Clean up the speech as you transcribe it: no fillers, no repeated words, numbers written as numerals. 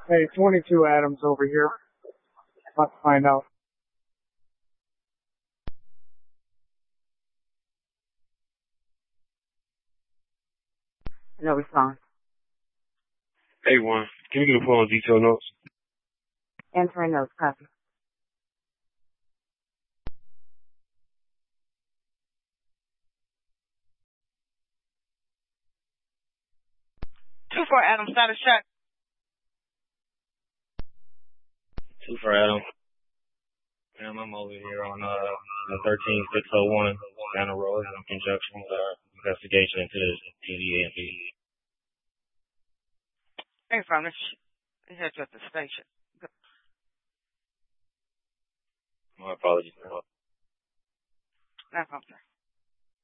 Hey, 22 Adams over here. About to find out. No response. A1. Can you get a pull on detail notes? Entering notes. Copy. Two for Adam. Status check. 2 for Adam. I'm over here on the 13601 Banner Road in conjunction with our investigation into the TDA. Hey, from this. He's at the station. My apologies. No problem, sir.